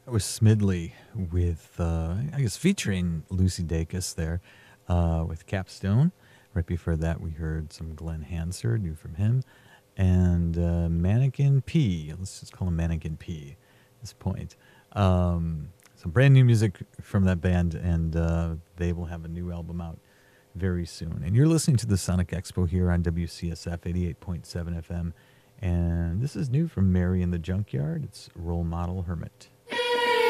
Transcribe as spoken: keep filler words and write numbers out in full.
That was Smidley with, uh, I guess, featuring Lucy Dacus there uh, with Capstone. Right before that, we heard some Glenn Hansard, new from him, and uh, Mannequin P. Let's just call him Mannequin P at this point. Um, some brand new music from that band, and uh, they will have a new album out very soon. And you're listening to the Sonic Expo here on W C S F eighty-eight point seven F M. And this is new from Mary in the Junkyard. It's Role Model Hermit.